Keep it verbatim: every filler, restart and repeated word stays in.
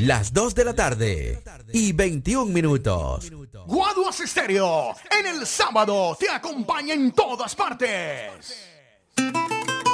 las dos de la tarde y veintiún minutos. Guaduas Estéreo, en el sábado te acompaña en todas partes.